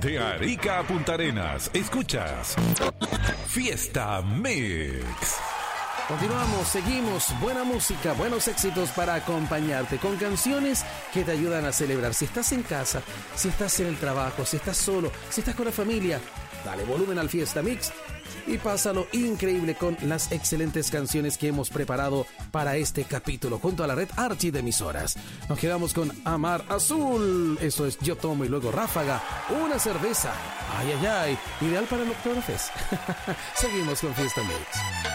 De Arica a Punta Arenas, escuchas Fiesta Mix. Continuamos, seguimos, buena música, buenos éxitos para acompañarte con canciones que te ayudan a celebrar. Si estás en casa, si estás en el trabajo, si estás solo, si estás con la familia, dale volumen al Fiesta Mix y pásalo increíble con las excelentes canciones que hemos preparado para este capítulo junto a la red Archie de emisoras. Nos quedamos con Amar Azul, eso es Yo Tomo y luego Ráfaga, una cerveza, ay ay ay, ideal para el Oktoberfest. Seguimos con Fiesta Mix.